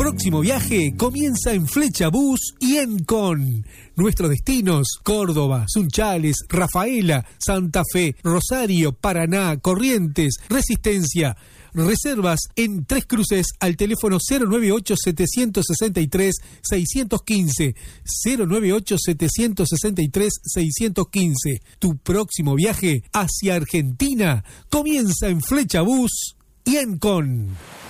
próximo viaje comienza en Flecha Bus y Encon. Nuestros destinos: Córdoba, Sunchales, Rafaela, Santa Fe, Rosario, Paraná, Corrientes, Resistencia. Reservas en Tres Cruces al teléfono 098-763-615. 098-763-615. Tu próximo viaje hacia Argentina comienza en Flecha Bus y Encon.